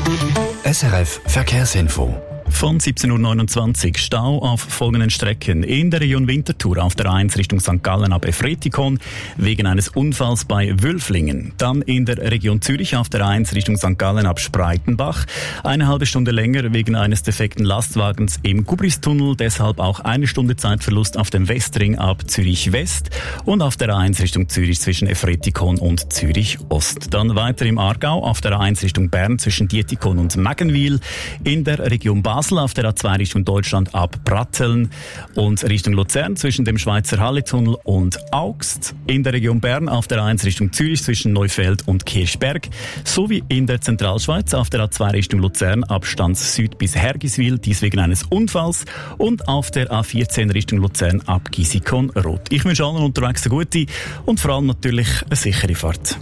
SRF Verkehrsinfo. Von 17.29 Uhr Stau auf folgenden Strecken. In der Region Winterthur auf der 1 Richtung St. Gallen ab Efretikon wegen eines Unfalls bei Wülflingen. Dann in der Region Zürich auf der 1 Richtung St. Gallen ab Spreitenbach. Eine halbe Stunde länger wegen eines defekten Lastwagens im Gubristunnel. Deshalb auch eine Stunde Zeitverlust auf dem Westring ab Zürich West und auf der 1 Richtung Zürich zwischen Efretikon und Zürich Ost. Dann weiter im Aargau auf der 1 Richtung Bern zwischen Dietikon und Maggenwil. In der Region Basel auf der A2 Richtung Deutschland ab Bratteln und Richtung Luzern zwischen dem Schweizer Halletunnel und Augst. In der Region Bern auf der 1 Richtung Zürich zwischen Neufeld und Kirchberg. Sowie in der Zentralschweiz auf der A2 Richtung Luzern ab Stans Süd bis Hergiswil, dies wegen eines Unfalls. Und auf der A14 Richtung Luzern ab Gisikon Rot. Ich wünsche allen unterwegs eine gute und vor allem natürlich eine sichere Fahrt.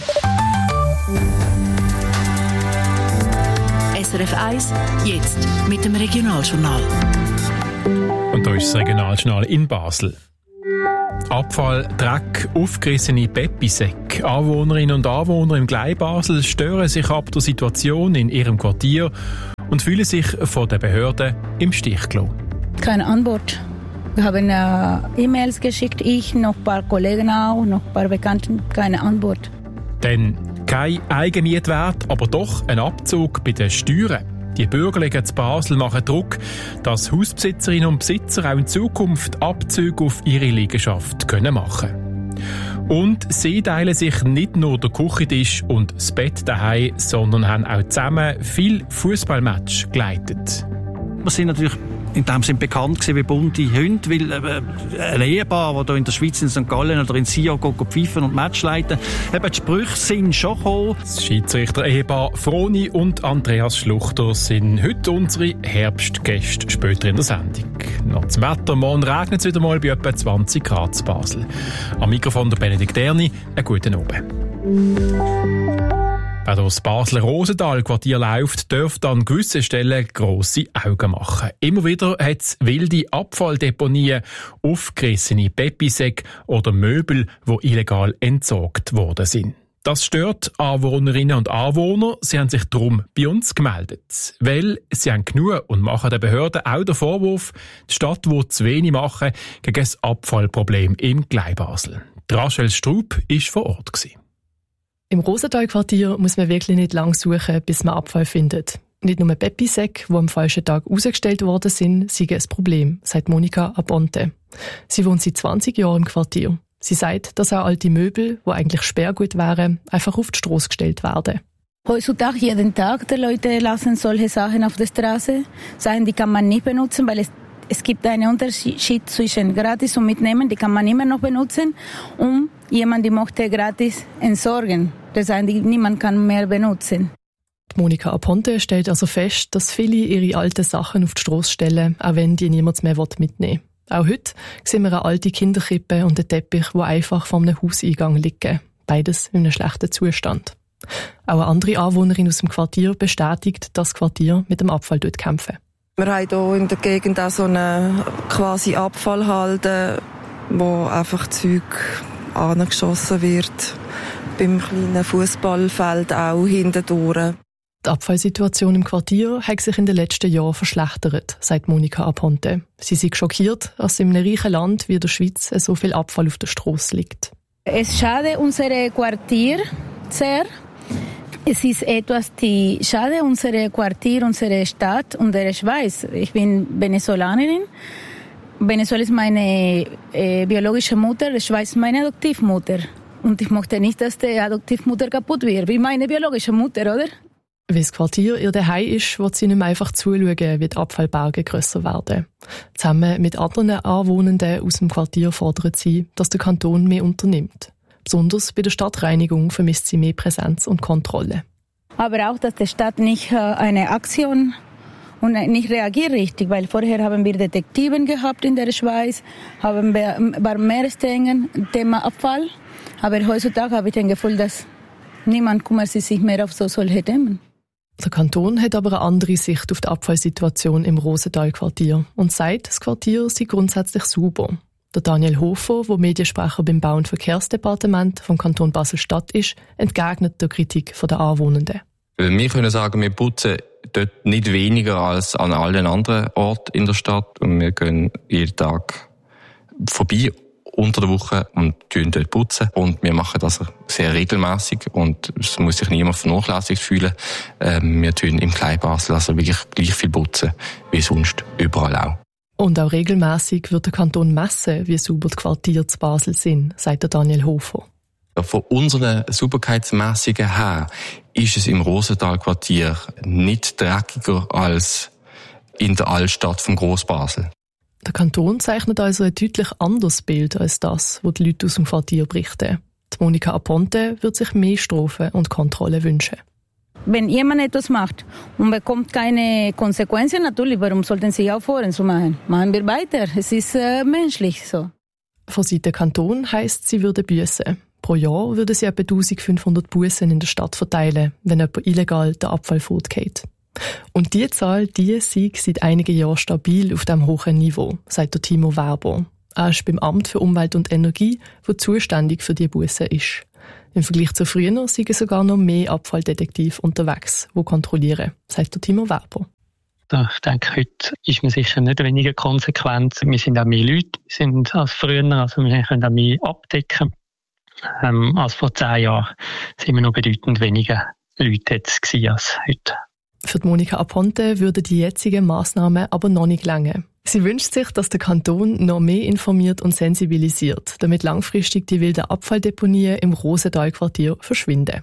SRF 1, jetzt mit dem Regionaljournal. Und da ist das Regionaljournal in Basel. Abfall, Dreck, aufgerissene Peppisäcke. Anwohnerinnen und Anwohner im Gleibasel stören sich ab der Situation in ihrem Quartier und fühlen sich von den Behörden im Stich gelassen. Keine Antwort. Wir haben E-Mails geschickt, ich, noch ein paar Kollegen auch, noch ein paar Bekannten, keine Antwort. Denn kein Eigenmietwert, aber doch ein Abzug bei den Steuern. Die Bürgerlichen zu Basel machen Druck, dass Hausbesitzerinnen und Besitzer auch in Zukunft Abzüge auf ihre Liegenschaft machen können. Und sie teilen sich nicht nur den Küchentisch und das Bett daheim, sondern haben auch zusammen viele Fußballmatches geleitet. Wir sind natürlich in dem Sinne bekannt gewesen wie bunte Hunde, weil ein Ehepaar, das hier in der Schweiz in St. Gallen oder in Sion pfeifen und Match leiten, eben die Sprüche sind schon gekommen. Das Schiedsrichter-Ehepaar Froni und Andreas Schluchter sind heute unsere Herbstgäste später in der Sendung. Noch zum Wetter, morgen regnet es wieder mal bei etwa 20 Grad in Basel. Am Mikrofon der Benedikt Erni, einen guten Abend. Wer das Basler Rosental-Quartier läuft, dürfte an gewissen Stellen grosse Augen machen. Immer wieder hat es wilde Abfalldeponien, aufgerissene Peppisäcke oder Möbel, die illegal entsorgt worden sind. Das stört Anwohnerinnen und Anwohner. Sie haben sich darum bei uns gemeldet. Weil sie haben genug und machen den Behörden auch den Vorwurf, die Stadt will zu wenig machen gegen das Abfallproblem im Gleibasel. Rachel Straub war vor Ort. Im Rosental-Quartier muss man wirklich nicht lang suchen, bis man Abfall findet. Nicht nur Peppisäcke, die am falschen Tag ausgestellt worden sind, seien ein Problem, sagt Monika Aponte. Sie wohnt seit 20 Jahren im Quartier. Sie sagt, dass auch alte Möbel, die eigentlich sperrgut wären, einfach auf die Strasse gestellt werden. Heutzutage, jeden Tag, die Leute lassen solche Sachen auf der Straße. Sachen, die kann man nicht benutzen, weil es gibt einen Unterschied zwischen gratis und mitnehmen, die kann man immer noch benutzen, und jemand, der möchte gratis entsorgen. Das heißt, niemand kann mehr benutzen. Monika Aponte stellt also fest, dass viele ihre alten Sachen auf die Strasse stellen, auch wenn die niemand mehr mitnehmen will. Auch heute sehen wir eine alte Kinderkrippe und einen Teppich, die einfach vor einem Hauseingang liegen. Beides in einem schlechten Zustand. Auch eine andere Anwohnerin aus dem Quartier bestätigt, dass das Quartier mit dem Abfall kämpfen. Wir haben hier in der Gegend auch so eine quasi Abfallhalde, wo einfach Zeug angeschossen wird. Beim kleinen Fußballfeld auch hintendurch. Die Abfallsituation im Quartier hat sich in den letzten Jahren verschlechtert, sagt Monika Aponte. Sie sind schockiert, dass in einem reichen Land wie der Schweiz so viel Abfall auf der Strasse liegt. Es schadet unser Quartier sehr. Es ist etwas, die schade unser Quartier, unsere Stadt und der Schweiz. Ich bin Venezolanerin. Venezuela ist meine biologische Mutter, die Schweiz ist meine Adoptivmutter. Und ich möchte nicht, dass die Adoptivmutter kaputt wird, wie meine biologische Mutter, oder? Weil das Quartier ihr daheim ist, wird sie nicht mehr einfach zuschauen, wie die Abfallberge grösser werden. Zusammen mit anderen Anwohnenden aus dem Quartier fordert sie, dass der Kanton mehr unternimmt. Besonders bei der Stadtreinigung vermisst sie mehr Präsenz und Kontrolle. Aber auch, dass die Stadt nicht eine Aktion und nicht reagiert richtig, weil vorher haben wir Detektiven gehabt in der Schweiz, war mehr streng Thema Abfall. Aber heutzutage habe ich das Gefühl, dass niemand kümmert sich mehr auf solche Themen. Der Kanton hat aber eine andere Sicht auf die Abfallsituation im Rosental-Quartier und sagt, das Quartier sei grundsätzlich sauber. Der Daniel Hofer, der Mediensprecher beim Bau- und Verkehrsdepartement vom Kanton Basel-Stadt ist, entgegnet der Kritik der Anwohnenden. Weil wir können sagen, wir putzen dort nicht weniger als an allen anderen Orten in der Stadt und wir gehen jeden Tag vorbei unter der Woche und putzen dort putzen. Und wir machen das sehr regelmäßig und es muss sich niemand vernachlässigt fühlen. Wir tun im Kleinbasel also wirklich gleich viel putzen wie sonst überall auch. Und auch regelmäßig wird der Kanton messen, wie sauber die Quartiere zu Basel sind, sagt der Daniel Hofer. Von unseren Sauberkeitsmessungen her ist es im Rosenthal-Quartier nicht dreckiger als in der Altstadt von Grossbasel. Der Kanton zeichnet also ein deutlich anderes Bild als das, was die Leute aus dem Quartier berichten. Die Monika Aponte wird sich mehr Strafen und Kontrollen wünschen. Wenn jemand etwas macht und bekommt keine Konsequenzen, natürlich, warum sollten sie aufhören zu machen? Machen wir weiter. Es ist menschlich so. Von Seiten Kanton heisst, sie würden büssen. Pro Jahr würden sie etwa 1500 Bussen in der Stadt verteilen, wenn jemand illegal den Abfall fortgeht. Und diese Zahl, die sei seit einigen Jahren stabil auf diesem hohen Niveau, sagt der Timo Werber. Er ist beim Amt für Umwelt und Energie, das zuständig für diese Bussen ist. Im Vergleich zu früher sind sogar noch mehr Abfalldetektive unterwegs, die kontrollieren, sagt der Timo Werber. Ich denke, heute ist man sicher nicht weniger konsequent. Wir sind auch mehr Leute sind als früher, also wir können auch mehr abdecken. Als vor 10 Jahren sind wir noch bedeutend weniger Leute jetzt als heute. Für die Monika Aponte würden die jetzigen Massnahmen aber noch nicht reichen. Sie wünscht sich, dass der Kanton noch mehr informiert und sensibilisiert, damit langfristig die wilden Abfalldeponien im Rosenthal-Quartier verschwinden.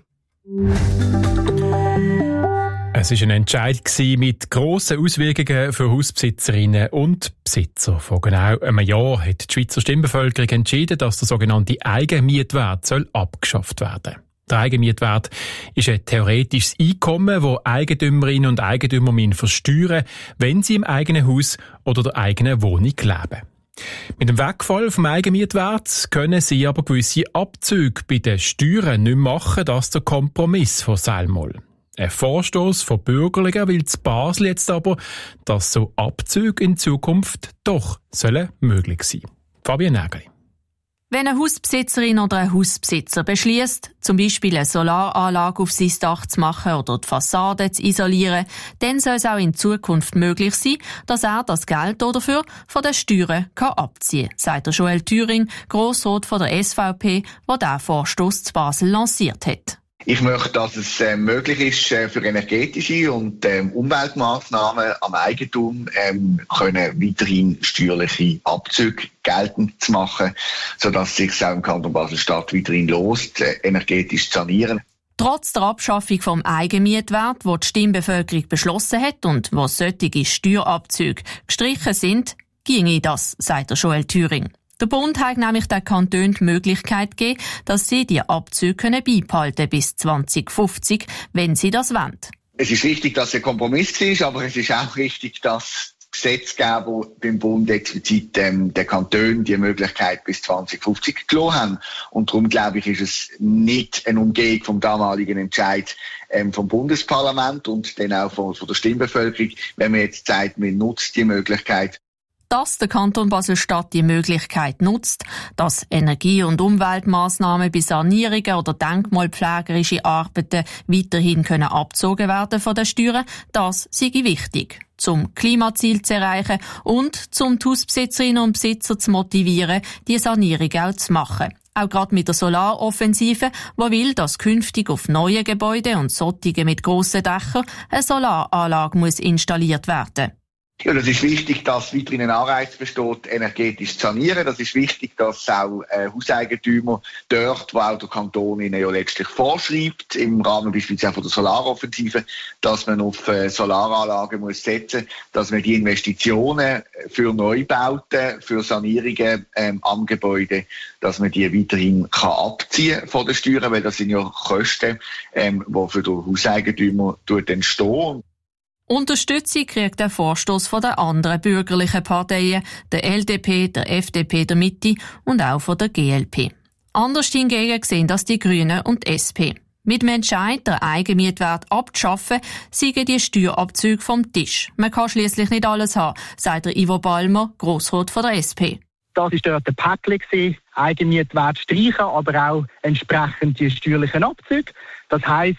Es war ein Entscheid mit grossen Auswirkungen für Hausbesitzerinnen und Besitzer. Vor genau einem Jahr hat die Schweizer Stimmbevölkerung entschieden, dass der sogenannte Eigenmietwert abgeschafft werden soll. Der Eigenmietwert ist ein theoretisches Einkommen, das Eigentümerinnen und Eigentümer versteuern, wenn sie im eigenen Haus oder der eigenen Wohnung leben. Mit dem Wegfall vom Eigenmietwert können sie aber gewisse Abzüge bei den Steuern nicht machen, das ist der Kompromiss von Selmol. Ein Vorstoss von Bürgerlichen will zu Basel jetzt aber, dass so Abzüge in Zukunft doch möglich sein sollen. Fabian Nägeli. Wenn eine Hausbesitzerin oder ein Hausbesitzer beschließt, zum Beispiel eine Solaranlage auf sein Dach zu machen oder die Fassade zu isolieren, dann soll es auch in Zukunft möglich sein, dass er das Geld dafür von den Steuern abziehen kann, sagt Joel Thüring, Grossrat von der SVP, der diesen Vorstoss zu Basel lanciert hat. Ich möchte, dass es möglich ist, für energetische und Umweltmaßnahmen am Eigentum können weiterhin steuerliche Abzüge geltend zu machen, sodass es sich auch im Kanton Basel-Stadt weiterhin lohnt, energetisch zu sanieren. Trotz der Abschaffung vom Eigenmietwert, wo die Stimmbevölkerung beschlossen hat und wo solche Steuerabzüge gestrichen sind, ginge das, sagt Joel Thüring. Der Bund hat nämlich den Kantonen die Möglichkeit gegeben, dass sie die Abzüge beibehalten bis 2050, wenn sie das wollen. Es ist richtig, dass es ein Kompromiss war, aber es ist auch richtig, dass Gesetzgeber beim Bund explizit den Kantonen die Möglichkeit bis 2050 gelassen haben. Und darum, glaube ich, ist es nicht eine Umgehung vom damaligen Entscheid vom Bundesparlament und dann auch von der Stimmbevölkerung, wenn man jetzt sagt, man nutzt die Möglichkeit. Dass der Kanton Basel-Stadt die Möglichkeit nutzt, dass Energie- und Umweltmaßnahmen bei Sanierungen oder denkmalpflegerische Arbeiten weiterhin abgezogen werden von den Steuern, das sei wichtig, zum Klimaziel zu erreichen und zum die Hausbesitzerinnen und Besitzer zu motivieren, die Sanierung auch zu machen. Auch gerade mit der Solaroffensive, die will, dass künftig auf neuen Gebäuden und solchen mit grossen Dächern eine Solaranlage installiert werden muss. Ja, das ist wichtig, dass weiterhin ein Anreiz besteht, energetisch zu sanieren. Das ist wichtig, dass auch Hauseigentümer dort, wo auch der Kanton ihnen ja letztlich vorschreibt, im Rahmen beispielsweise von der Solaroffensive, dass man auf Solaranlagen muss setzen, dass man die Investitionen für Neubauten, für Sanierungen am Gebäude, dass man die weiterhin abziehen von den Steuern, weil das sind ja Kosten, die für den Hauseigentümer entstehen. Unterstützung kriegt der Vorstoss von den anderen bürgerlichen Parteien, der LDP, der FDP, der Mitte und auch von der GLP. Anders hingegen sehen das die Grünen und die SP. Mit dem Entscheid, den Eigenmietwert abzuschaffen, seien die Steuerabzüge vom Tisch. Man kann schliesslich nicht alles haben, sagt der Ivo Balmer, Grossrat von der SP. Das war dort der Päckchen, Eigenmietwert streichen, aber auch entsprechend die steuerlichen Abzüge. Das heisst,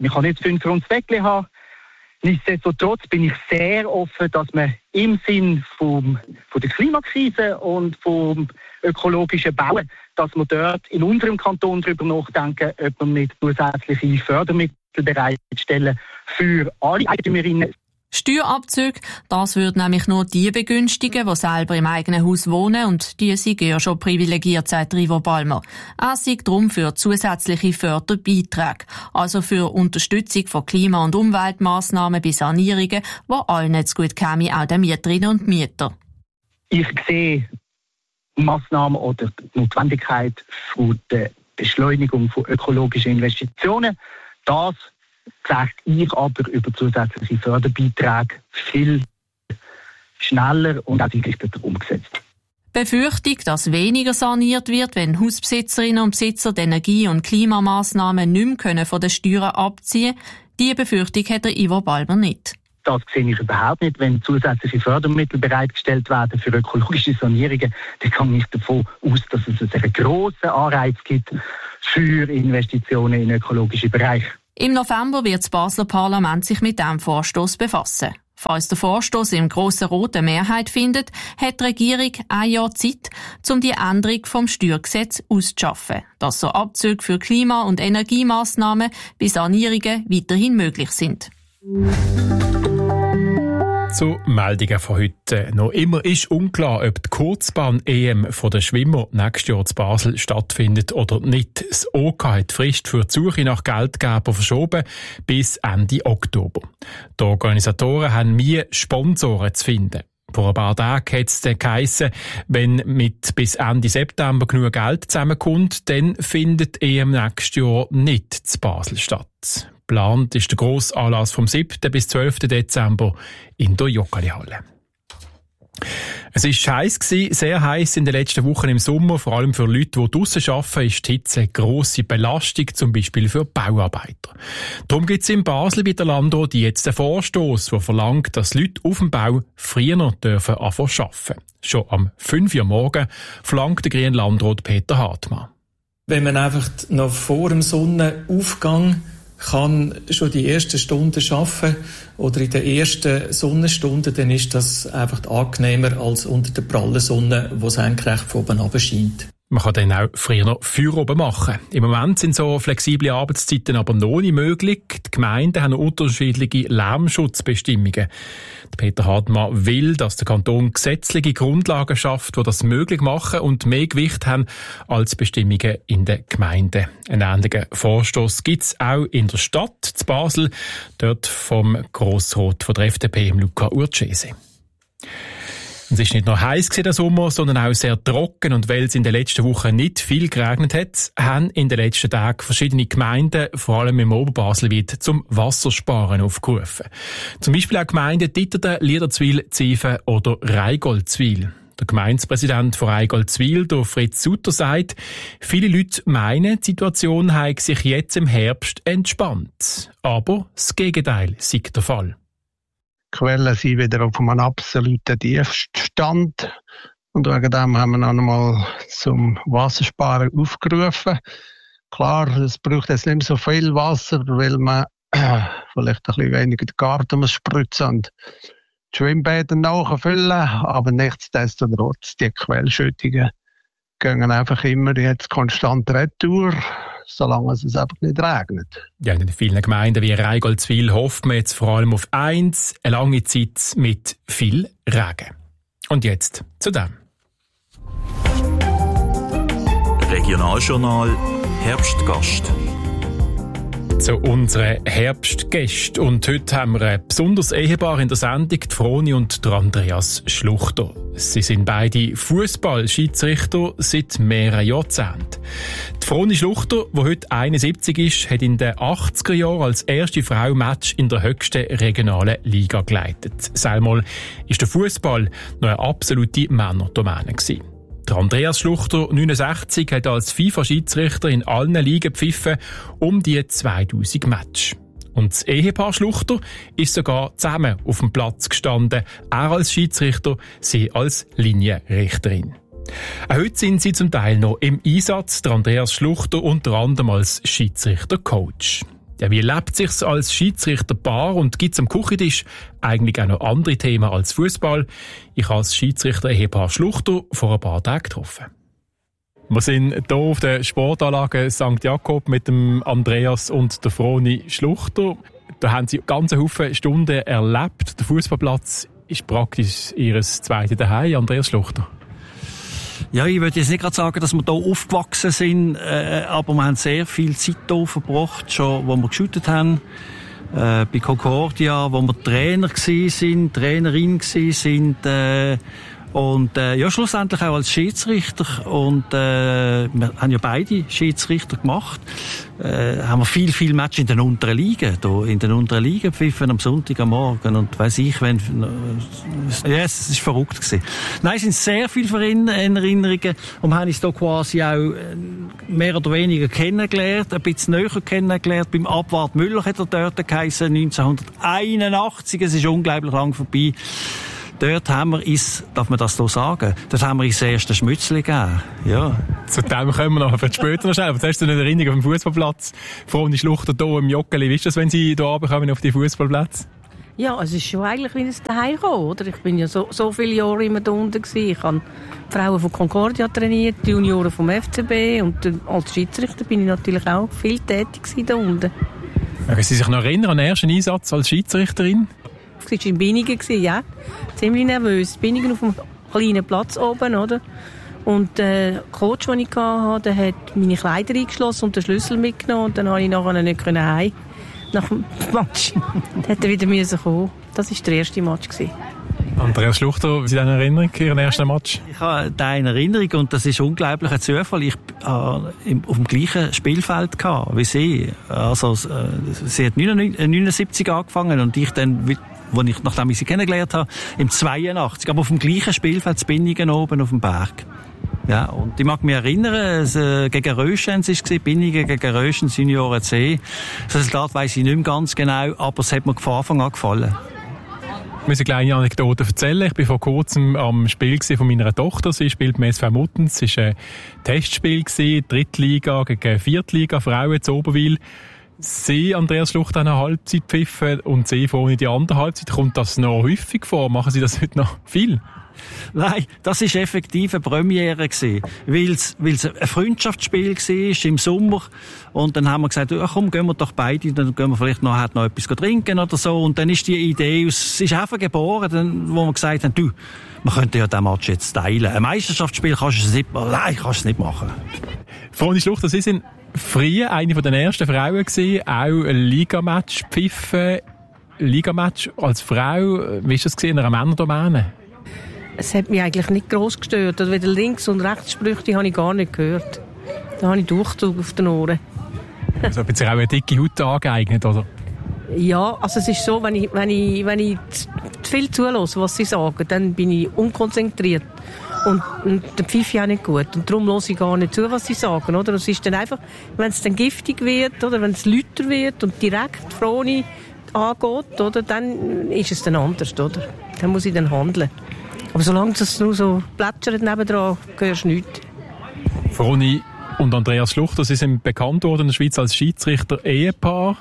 Man kann nicht 5 rundes Weckli haben. Nichtsdestotrotz bin ich sehr offen, dass man im Sinn von der Klimakrise und vom ökologischen Bauen, dass wir dort in unserem Kanton darüber nachdenken, ob wir nicht zusätzliche Fördermittel bereitstellen für alle Eigentümerinnen. Steuerabzüge, das würde nämlich nur die begünstigen, die selber im eigenen Haus wohnen, und die sind ja schon privilegiert, sagt Rivo Balmer. Er sei darum für zusätzliche Förderbeiträge, also für Unterstützung von Klima- und Umweltmaßnahmen bei Sanierungen, die allen zu gut kämen, auch den Mieterinnen und Mietern. Ich sehe Massnahmen oder die Notwendigkeit für die Beschleunigung von ökologischen Investitionen. Das sagt ich aber über zusätzliche Förderbeiträge viel schneller und auch zielgerichteter umgesetzt. Befürchtung, dass weniger saniert wird, wenn Hausbesitzerinnen und Besitzer die Energie- und Klimamaßnahmen nicht mehr von den Steuern abziehen können, diese Befürchtung hat der Ivo Balmer nicht. Das sehe ich überhaupt nicht. Wenn zusätzliche Fördermittel bereitgestellt werden für ökologische Sanierungen, dann gehe ich davon aus, dass es einen grossen Anreiz gibt für Investitionen in ökologische Bereiche. Im November wird das Basler Parlament sich mit diesem Vorstoss befassen. Falls der Vorstoss im Grossen Rat eine Mehrheit findet, hat die Regierung ein Jahr Zeit, um die Änderung vom Steuergesetz auszuschaffen, dass so Abzüge für Klima- und Energiemaßnahmen bei Sanierungen weiterhin möglich sind. Zu Meldungen von heute. Noch immer ist unklar, ob die Kurzbahn-EM der Schwimmer nächstes Jahr zu Basel stattfindet oder nicht. Das OK hat die Frist für die Suche nach Geldgebern verschoben bis Ende Oktober. Die Organisatoren haben Mühe, Sponsoren zu finden. Vor ein paar Tagen hat es geheissen, wenn mit bis Ende September genug Geld zusammenkommt, dann findet die EM nächstes Jahr nicht zu Basel statt. Geplant ist der grosse Anlass vom 7. bis 12. Dezember in der Joggeli-Halle. Es war heiß, sehr heiß in den letzten Wochen im Sommer. Vor allem für Leute, die draussen arbeiten, ist die Hitze eine grosse Belastung, zum Beispiel für Bauarbeiter. Darum gibt es in Basel bei der Landrat jetzt einen Vorstoss, der verlangt, dass Leute auf dem Bau früher anfangen dürfen arbeiten. Schon am 5 Uhr morgen verlangt der grüne Landrat Peter Hartmann. Wenn man einfach noch vor dem Sonnenaufgang kann schon die ersten Stunden arbeiten oder in den ersten Sonnenstunden, dann ist das einfach angenehmer als unter der prallen Sonne, wo es senkrecht von oben runter scheint. Man kann dann auch früher noch Feierabend machen. Im Moment sind so flexible Arbeitszeiten aber noch nicht möglich. Die Gemeinden haben unterschiedliche Lärmschutzbestimmungen. Peter Hartmann will, dass der Kanton gesetzliche Grundlagen schafft, die das möglich machen und mehr Gewicht haben als Bestimmungen in den Gemeinden. Einen ähnlichen Vorstoss gibt es auch in der Stadt, zu Basel, dort vom Grossrat von der FDP, Luca Urcese. Es war nicht nur heiß der Sommer, sondern auch sehr trocken. Und weil es in den letzten Wochen nicht viel geregnet hat, haben in den letzten Tagen verschiedene Gemeinden, vor allem im Oberbaselwied, zum Wassersparen aufgerufen. Zum Beispiel auch Gemeinden Ditterden, Liederzwil, Ziefen oder Reigoldswil. Der Gemeindepräsident von Reigoldswil, der Fritz Sutter, sagt, viele Leute meinen, die Situation habe sich jetzt im Herbst entspannt. Aber das Gegenteil sei der Fall. Die Quellen sind wieder auf einem absoluten Tiefstand. Und wegen dem haben wir noch einmal zum Wassersparen aufgerufen. Klar, es braucht jetzt nicht mehr so viel Wasser, weil man vielleicht ein bisschen weniger den Garten muss spritzen und die Schwimmbäder nachfüllen. Aber nichtsdestotrotz, die Quellschüttungen gehen einfach immer jetzt konstant retour, solange es einfach nicht regnet. Ja, in vielen Gemeinden wie Reigoldswil hofft man jetzt vor allem auf eins, eine lange Zeit mit viel Regen. Und jetzt zu dem. Regionaljournal Herbstgast. Zu unseren Herbstgästen. Und heute haben wir ein besonderes Ehepaar in der Sendung, die Froni und der Andreas Schluchter. Sie sind beide Fußball-Schiedsrichter seit mehreren Jahrzehnten. Die Froni Schluchter, die heute 71 ist, hat in den 80er Jahren als erste Frau Match in der höchsten regionalen Liga geleitet. Selmal ist der Fußball noch eine absolute Männerdomäne gewesen. Der Andreas Schluchter, 69, hat als FIFA-Schiedsrichter in allen Ligen gepfiffen um die 2000 Matches. Und das Ehepaar Schluchter ist sogar zusammen auf dem Platz gestanden. Er als Schiedsrichter, sie als Linienrichterin. Auch heute sind sie zum Teil noch im Einsatz, der Andreas Schluchter unter anderem als Schiedsrichter-Coach. Ja, wie lebt sich's als Schiedsrichterpaar und gibt's am Küchentisch eigentlich auch noch andere Themen als Fußball? Ich habe das Schiedsrichter-Ehepaar Schluchter vor ein paar Tagen getroffen. Wir sind hier auf der Sportanlage St. Jakob mit dem Andreas und der Froni Schluchter. Da haben sie ganz Haufen Stunden erlebt. Der Fußballplatz ist praktisch ihr zweites Zuhause, Andreas Schluchter. Ja, ich würde jetzt nicht gerade sagen, dass wir hier aufgewachsen sind, aber wir haben sehr viel Zeit hier verbracht, schon wo wir geshootet haben. Bei Concordia, wo wir Trainer waren, Trainerin waren, und ja, schlussendlich auch als Schiedsrichter. Und wir haben ja beide Schiedsrichter gemacht. Haben wir viel Match in den unteren Ligen. Da in den unteren Ligen pfiffen am Sonntag am Morgen. Und weiss ich, wenn... Ja, es ist verrückt gewesen. Nein, es sind sehr viele Erinnerungen. Und wir haben uns da quasi auch mehr oder weniger kennengelernt, ein bisschen näher kennengelernt. Beim Abwart Müller hat er dort geheissen, 1981. Es ist unglaublich lang vorbei. Dort haben wir uns, darf man das so sagen, dort haben wir uns das erste Schmützli gegeben. Ja. Zu dem kommen wir noch später noch schnell. Was hast du eine Erinnerung auf dem Fußballplatz? Froni Schluchter hier im Joggeli. Wie ist das, wenn Sie hier runterkommen auf die Fußballplätze? Ja, es ist schon eigentlich wie ein Zuhause, oder? Ich bin ja so viele Jahre immer da unten gewesen. Ich habe die Frauen von Concordia trainiert, die Junioren vom FCB und als Schiedsrichter bin ich natürlich auch viel tätig gewesen da unten. Können Sie sich noch erinnern an den ersten Einsatz als Schiedsrichterin? Das war in Binningen, ja. Ziemlich nervös. Binningen auf einem kleinen Platz oben, oder? Und der Coach, den ich hatte, der hat meine Kleider eingeschlossen und den Schlüssel mitgenommen. Und dann konnte ich nachher nicht heim. Nach dem Match. Dann hätte er wieder kommen. Das war der erste Match. Andreas Schluchter, wie ist deine Erinnerung, Ihren ersten Match? Ich habe eine Erinnerung und das ist unglaublich ein Zufall. Ich auf dem gleichen Spielfeld wie sie. Also, sie hat 79 angefangen und ich dann, nachdem ich sie kennengelernt habe, im 82. Aber auf dem gleichen Spielfeld in Binningen oben auf dem Berg. Ja, und ich mag mich erinnern, gegen Röschens war es, Binningen gegen Röschens Junioren C. Das Resultat weiss ich nicht mehr ganz genau, aber es hat mir von Anfang an gefallen. Ich muss eine kleine Anekdote erzählen. Ich war vor kurzem am Spiel von meiner Tochter. Sie spielt beim SV Muttens. Es war ein Testspiel, Drittliga gegen Viertliga Frauen zu Oberwil. Sie, Andreas Schluchter, haben eine Halbzeit pfiffen und sie vorne die andere Halbzeit. Kommt das noch häufig vor? Machen Sie das heute noch viel? Nein, das war effektiv eine Premiere gewesen, weil's ein Freundschaftsspiel war im Sommer. Und dann haben wir gesagt, ja, komm, gehen wir doch beide, dann gehen wir vielleicht noch etwas trinken oder so. Und dann ist die Idee, es ist einfach geboren, wo wir gesagt haben, wir könnten ja den Match jetzt teilen. Ein Meisterschaftsspiel kannst du es nicht machen. Froni Schluchter, Sie sind früher eine von den ersten Frauen gewesen, auch ein Ligamatch pfiffen. Ligamatch als Frau, wie ist das in einer Männerdomäne? Es hat mich eigentlich nicht gross gestört. Also weder Links- und Rechtssprüche habe ich gar nicht gehört. Da habe ich Durchzug auf den Ohren. Also hat sich auch eine dicke Haut angeeignet, oder? Ja, also es ist so, wenn ich zu viel zulasse, was sie sagen, dann bin ich unkonzentriert. Und der Pfiff ja nicht gut. Und darum höre ich gar nicht zu, was sie sagen. Oder? Es ist dann einfach, wenn es dann giftig wird, oder wenn es lauter wird und direkt Froni angeht, oder, dann ist es dann anders. Oder? Dann muss ich dann handeln. Aber solange es nur so plätschert nebendran, hörst du nichts. Froni und Andreas Schluchter, Sie sind bekannt worden in der Schweiz als Schiedsrichter-Ehepaar.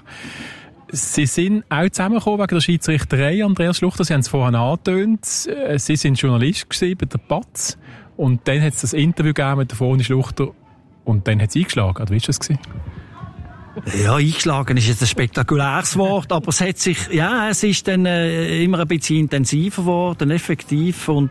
Sie sind auch zusammengekommen wegen der Schiedsrichterei, Andreas Schluchter. Sie haben es vorhin angetönt. Sie sind Journalist gewesen bei der Batz. Und dann hat es das Interview gegeben mit der Froni Schluchter. Und dann hat es eingeschlagen. Oder wie war das? Ja, eingeschlagen ist jetzt ein spektakuläres Wort, aber es ist dann immer ein bisschen intensiver geworden, effektiv. Und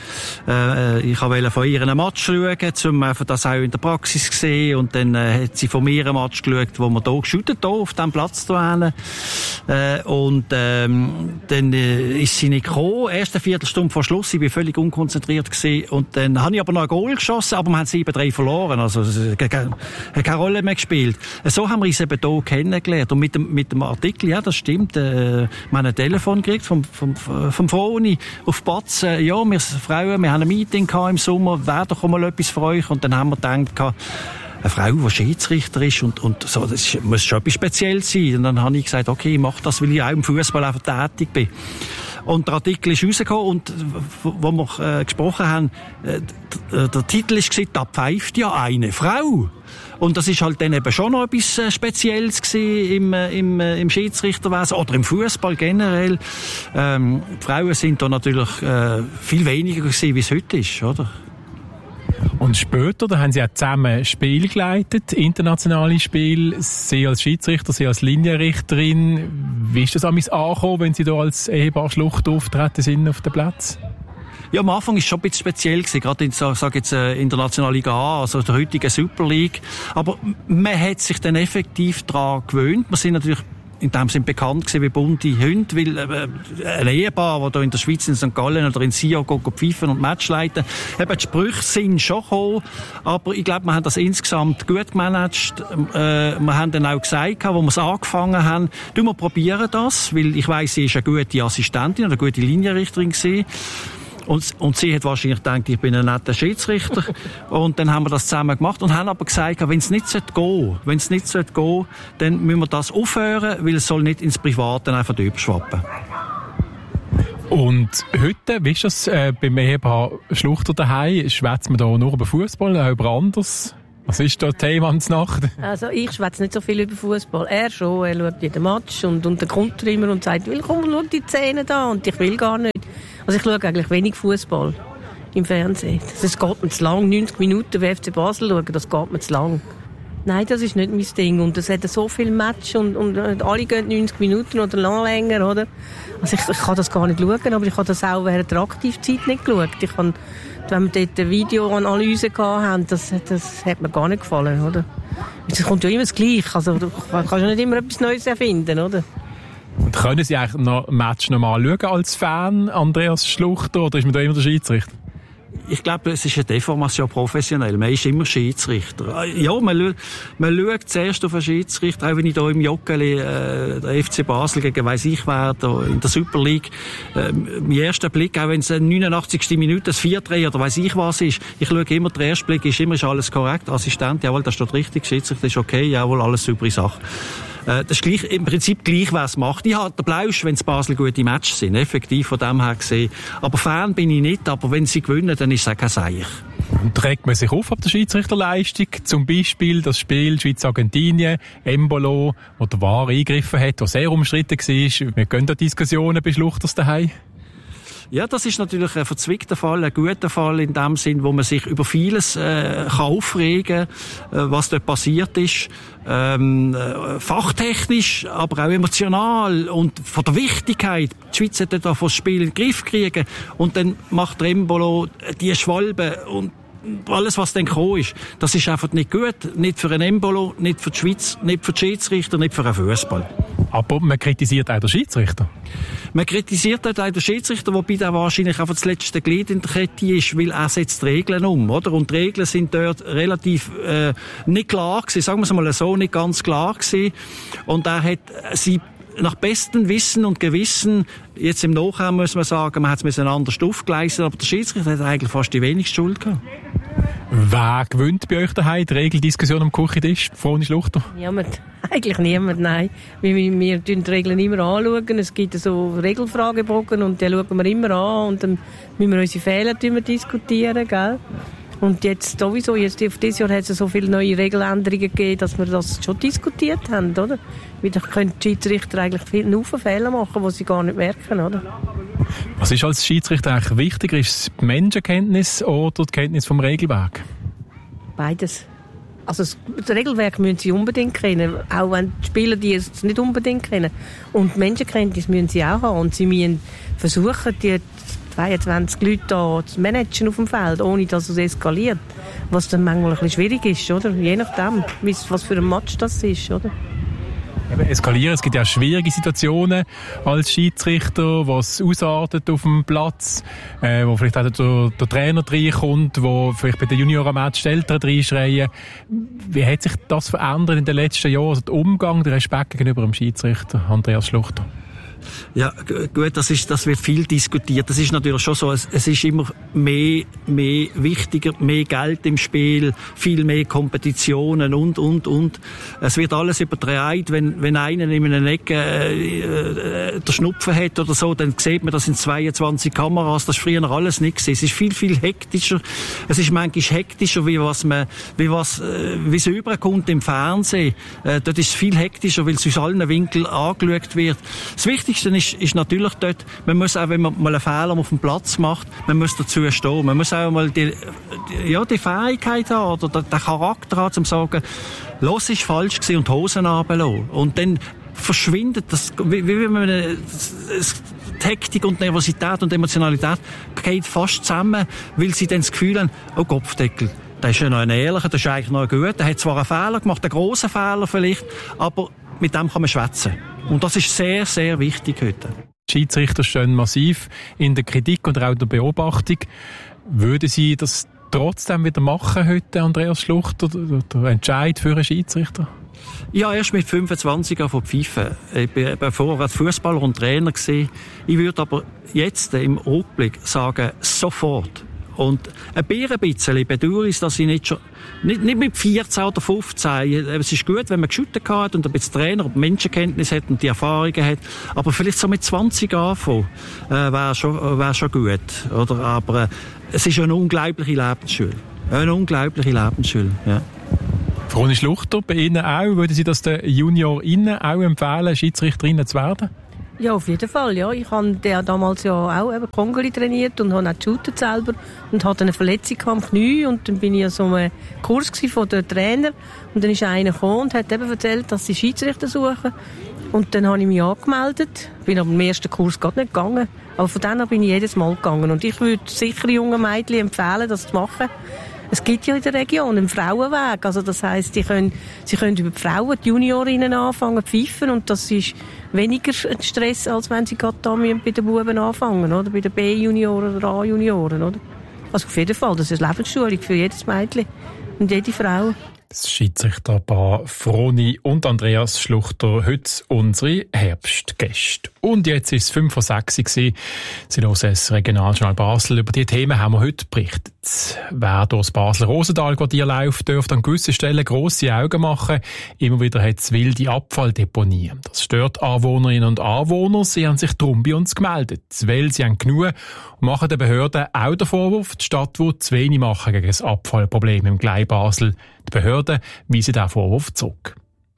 ich wollte von ihr einen Match schauen, um das auch in der Praxis zu sehen. Und dann hat sie von mir einen Match geschaut, wo wir hier geshootet haben, auf diesem Platz hier. Und dann ist sie nicht gekommen, erst eine Viertelstunde vor Schluss. Ich war völlig unkonzentriert gewesen. Und dann habe ich aber noch ein Goal geschossen, aber wir haben 7-3 verloren. Also es hat keine Rolle mehr gespielt. So haben wir uns eben hier kennengelernt. Und mit dem Artikel, ja, das stimmt, wir haben ein Telefon gekriegt vom Froni auf Batz. Ja, wir Frauen, wir haben ein Meeting gehabt im Sommer, wäre doch mal etwas für euch. Und dann haben wir gedacht, eine Frau, die Schiedsrichter ist und so, das muss schon etwas Spezielles sein. Und dann habe ich gesagt, okay, ich mache das, weil ich auch im Fußball einfach tätig bin. Und der Artikel ist rausgekommen und wo wir gesprochen haben, der Titel war, da pfeift ja eine Frau. Und das ist halt dann eben schon noch etwas Spezielles gewesen im Schiedsrichterwesen oder im Fußball generell. Die Frauen sind da natürlich viel weniger gewesen, wie es heute ist, oder? Und später, da haben Sie auch zusammen Spiel geleitet, internationale Spiele, Sie als Schiedsrichter, Sie als Linienrichterin. Wie ist das angekommen, wenn Sie da als Ehepaar Schlucht auftreten sind auf dem Platz? Ja, am Anfang war es schon ein bisschen speziell gewesen, gerade in der Nationalen Liga A, also der heutigen Super League. Aber man hat sich dann effektiv daran gewöhnt. Wir sind natürlich in dem Sinn bekannt gewesen wie bunte Hunde, weil ein Ehepaar, das hier in der Schweiz, in St. Gallen oder in Sion pfeifen und Match leiten, eben die Sprüche sind schon gekommen, aber ich glaube, wir haben das insgesamt gut gemanagt. Wir haben dann auch gesagt, wo wir es angefangen haben, wir probieren das, weil ich weiss, sie ist eine gute Assistentin oder eine gute Linienrichterin gewesen. Und sie hat wahrscheinlich gedacht, ich bin ein netter Schiedsrichter. Und dann haben wir das zusammen gemacht und haben aber gesagt, wenn es nicht gehen sollte, dann müssen wir das aufhören, weil es soll nicht ins Private einfach überschwappen. Und heute, wie ist das beim Ehepaar Schluchter daheim? Schwätzt man da nur über Fußball, auch über anderes? Was ist da Thema am Nacht? Also ich schwätze nicht so viel über Fußball. Er schon, er schaut jeden Match und dann kommt er immer und sagt, willkommen, schau die Szene da und ich will gar nicht. Also ich schaue eigentlich wenig Fußball im Fernsehen. Das geht mir zu lang, 90 Minuten wie FC Basel schauen, das geht mir zu lang. Nein, das ist nicht mein Ding und es hat so viele Matches und alle gehen 90 Minuten oder lang länger, oder? Also ich kann das gar nicht schauen, aber ich habe das auch während der Aktivzeit nicht geschaut. Wenn wir dort eine Videoanalyse hatten, das hat mir gar nicht gefallen, oder? Es kommt ja immer das Gleiche, also du kannst ja nicht immer etwas Neues erfinden, oder? Und können Sie eigentlich noch ein Match normal schauen als Fan, Andreas Schluchter, oder ist man da immer der Schiedsrichter? Ich glaube, es ist eine Deformation professionell. Man ist immer Schiedsrichter. Ja, man schaut zuerst auf einen Schiedsrichter, auch wenn ich da im Joggeli der FC Basel gegen weiss ich wer in der Super League, mein erster Blick, auch wenn es 89. Minute das 4-3 oder weiss ich was ist, ich schaue immer, der erste Blick ist immer, ist alles korrekt, Assistent, jawohl, das steht richtig, Schiedsrichter ist okay, jawohl, alles saubere Sache. Das ist gleich, im Prinzip gleich, wer es macht. Ich habe den Blausch, wenn es Basel gute Matches sind, effektiv von dem her gesehen. Aber Fan bin ich nicht, aber wenn sie gewinnen, dann ist es auch kein Seich. Und regt man sich auf der Schiedsrichterleistung? Zum Beispiel das Spiel Schweiz-Argentinien, Embolo, wo der VAR eingegriffen hat, das sehr umstritten war. Wir gehen da Diskussionen bei Schluchters daheim. Ja, das ist natürlich ein verzwickter Fall, ein guter Fall in dem Sinn, wo man sich über vieles kann aufregen, was dort passiert ist, fachtechnisch, aber auch emotional und von der Wichtigkeit. Die Schweiz hat da das Spiel in den Griff kriegen und dann macht der Embolo die Schwalbe und alles, was dann gekommen ist, das ist einfach nicht gut. Nicht für einen Embolo, nicht für die Schweiz, nicht für die Schiedsrichter, nicht für einen Fußball. Aber man kritisiert auch den Schiedsrichter. Man kritisiert auch den Schiedsrichter, wobei der wahrscheinlich einfach das letzte Glied in der Kette ist, weil er setzt die Regeln um, oder? Und die Regeln sind dort relativ nicht klar gewesen, sagen wir es mal so, nicht ganz klar gewesen. Und er hat sie nach bestem Wissen und Gewissen, jetzt im Nachhinein muss man sagen, man hat es anders aufgeleistet, aber der Schiedsrichter hat eigentlich fast die wenigste Schuld gehabt. Wer gewinnt bei euch daheim die Regeldiskussion am Küchentisch? Froni Schluchter? Niemand. Eigentlich niemand, nein. Wir schauen die Regeln immer anschauen. Es gibt so Regelfragebogen und die schauen wir immer an und dann müssen wir unsere Fehler diskutieren, gell? Und jetzt sowieso, jetzt auf dieses Jahr hat es so viele neue Regeländerungen gegeben, dass wir das schon diskutiert haben, oder? Weil da können die Schiedsrichter eigentlich viele Fehler machen, die sie gar nicht merken, oder? Was ist als Schiedsrichter eigentlich wichtiger? Ist es die Menschenkenntnis oder die Kenntnis vom Regelwerk? Beides. Also das Regelwerk müssen sie unbedingt kennen, auch wenn die Spieler die es nicht unbedingt kennen. Und die Menschenkenntnis müssen sie auch haben. Und sie müssen versuchen, die 22 Leute da zu managen auf dem Feld, ohne dass es eskaliert. Was dann manchmal ein bisschen schwierig ist, oder? Je nachdem, was für ein Match das ist, oder? Eskalieren. Es gibt ja auch schwierige Situationen als Schiedsrichter, was ausartet auf dem Platz, wo vielleicht auch der Trainer reinkommt, wo vielleicht bei den Junioren-Match die Eltern reinschreien. Wie hat sich das verändert in den letzten Jahren, also der Umgang, der Respekt gegenüber dem Schiedsrichter, Andreas Schluchter? Ja, gut, das wird viel diskutiert. Das ist natürlich schon so, es ist immer mehr wichtiger, mehr Geld im Spiel, viel mehr Kompetitionen und. Es wird alles übertragen. Wenn einer in einer Ecke der Schnupfen hat oder so, dann sieht man, das sind 22 Kameras. Das ist früher alles nicht gewesen. Es ist viel, viel hektischer. Es ist manchmal hektischer, wie es überkommt im Fernsehen. Dort ist es viel hektischer, weil es aus allen Winkeln angeschaut wird. Das Wichtigste ist natürlich dort, man muss auch, wenn man mal einen Fehler auf dem Platz macht, man muss dazu stehen. Man muss auch mal die Fähigkeit haben oder den Charakter haben, um zu sagen, los ist falsch gewesen und die Hosen runterlassen. Und dann verschwindet das, wie wenn man die Hektik und Nervosität und Emotionalität geht fast zusammen, weil sie dann das Gefühl haben, oh Kopfdeckel, der ist ja noch ein ehrlicher, der ist eigentlich noch ein guter, der hat zwar einen Fehler gemacht, einen grossen Fehler vielleicht, aber mit dem kann man schwätzen. Und das ist sehr, sehr wichtig heute. Die Schiedsrichter stehen massiv in der Kritik und auch der Beobachtung. Würden Sie das trotzdem wieder machen heute, Andreas Schluchter, der Entscheid für einen Schiedsrichter? Ja, erst mit 25 von pfeifen. Ich war vorher Fußballer und Trainer gewesen. Ich würde aber jetzt im Rückblick sagen, sofort. Und ein bisschen bedauere ich, dass ich nicht mit 14 oder 15. Es ist gut, wenn man geschüttet hat und ein bisschen Trainer und Menschenkenntnis hat und die Erfahrungen hat. Aber vielleicht so mit 20 anfangen, wäre schon gut. Oder? Aber es ist eine unglaubliche Lebensschule. Ja. Froni Schluchter, bei Ihnen auch, würden Sie das den JuniorInnen auch empfehlen, Schiedsrichterinnen zu werden? Ja, auf jeden Fall, ja. Ich habe damals ja auch eben Kongoli trainiert und habe auch geshootet selber und hatte eine Verletzung am Knie und dann bin ich an so einem Kurs von den Trainer und dann ist einer gekommen und hat eben erzählt, dass sie Schiedsrichter suchen und dann habe ich mich angemeldet, bin aber im ersten Kurs gar nicht gegangen, aber von dann an bin ich jedes Mal gegangen und ich würde sicher jungen Mädchen empfehlen, das zu machen. Es gibt ja in der Region einen Frauenweg, also das heisst, sie können über die Frauen, die Juniorinnen anfangen zu pfeifen und das ist weniger Stress, als wenn sie gerade da bei den Buben anfangen, oder? Bei den B-Junioren oder A-Junioren, oder? Also auf jeden Fall, das ist eine Lebensschulung für jedes Mädchen und jede Frau. Das Schiedsrichterpaar Froni und Andreas Schluchter, heute unsere Herbstgäste. Und jetzt ist es 5:06 Uhr. Sie hören das Regionaljournal Basel. Über diese Themen haben wir heute berichtet. Wer durch das Basler Rosental-Quartier läuft, dürfte an gewissen Stellen grosse Augen machen. Immer wieder hat es wilde Abfalldeponien. Das stört Anwohnerinnen und Anwohner. Sie haben sich darum bei uns gemeldet, weil sie haben genug und machen den Behörden auch den Vorwurf, die Stadt will zu wenig machen gegen das Abfallproblem im Gleis Basel. Die Behörden weisen diesen Vorwurf zurück.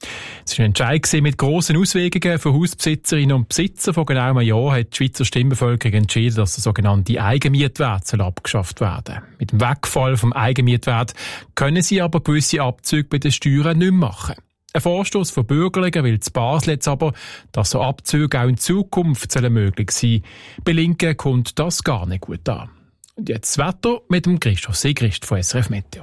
Es war ein Entscheid mit grossen Auswirkungen für Hausbesitzerinnen und Besitzer. Vor genau einem Jahr hat die Schweizer Stimmbevölkerung entschieden, dass der sogenannte Eigenmietwert abgeschafft werden soll. Mit dem Wegfall vom Eigenmietwert können sie aber gewisse Abzüge bei den Steuern nicht mehr machen. Ein Vorstoss von Bürgerlichen will zu Basel jetzt aber, dass so Abzüge auch in Zukunft möglich sein sollen. Bei Linken kommt das gar nicht gut an. Und jetzt das Wetter mit dem Christoph Sigrist von SRF Meteo.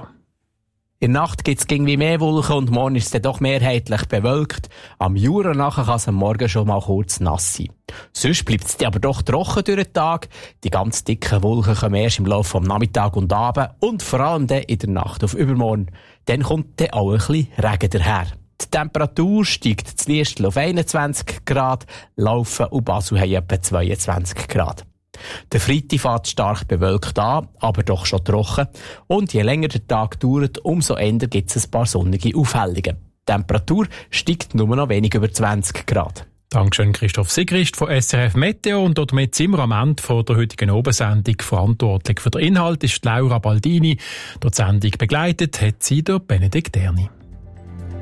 In der Nacht gibt es irgendwie mehr Wolken und morgen ist es dann doch mehrheitlich bewölkt. Am Jura nachher kann es am Morgen schon mal kurz nass sein. Sonst bleibt es aber doch trocken durch den Tag. Die ganz dicken Wolken kommen erst im Laufe des Nachmittags und Abend und vor allem dann in der Nacht auf übermorgen. Dann kommt dann auch ein bisschen Regen daher. Die Temperatur steigt zu Liestl auf 21 Grad, Laufen und Basel haben etwa 22 Grad. Der Freitag fährt stark bewölkt an, aber doch schon trocken. Und je länger der Tag dauert, umso eher gibt es ein paar sonnige Aufhellungen. Die Temperatur steigt nur noch wenig über 20 Grad. Dankeschön, Christoph Sigrist von SRF Meteo. Und damit sind wir am Ende der heutigen Obersendung. Verantwortlich für den Inhalt ist Laura Baldini. Durch die Sendung begleitet hat sie der Benedikt Erni.